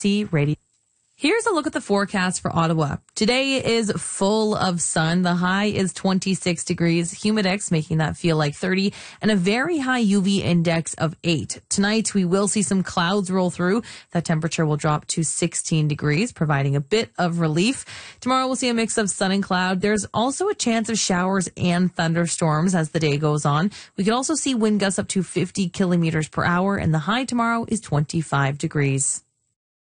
Radio. Here's a look at the forecast for Ottawa. Today is full of sun. The high is 26 degrees, humidex making that feel like 30, and a very high UV index of 8. Tonight, we will see some clouds roll through. That temperature will drop to 16 degrees, providing a bit of relief. Tomorrow, we'll see a mix of sun and cloud. There's also a chance of showers and thunderstorms as the day goes on. We could also see wind gusts up to 50 kilometers per hour, and the high tomorrow is 25 degrees.